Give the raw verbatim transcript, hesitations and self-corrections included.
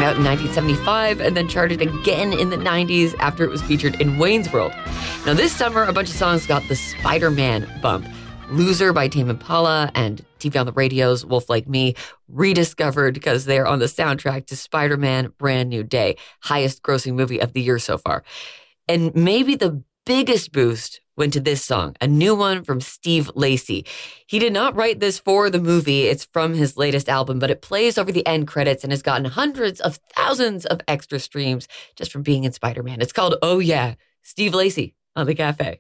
out in nineteen seventy-five and then charted again in the nineties after it was featured in Wayne's World. Now this summer, a bunch of songs got the Spider-Man bump. Loser by Tame Impala and T V on the Radio's Wolf Like Me rediscovered because they're on the soundtrack to Spider-Man Brand New Day, highest grossing movie of the year so far. And maybe the biggest boost went to this song, a new one from Steve Lacy. He did not write this for the movie. It's from his latest album, but it plays over the end credits and has gotten hundreds of thousands of extra streams just from being in Spider-Man. It's called Oh Yeah, Steve Lacy on The Cafe.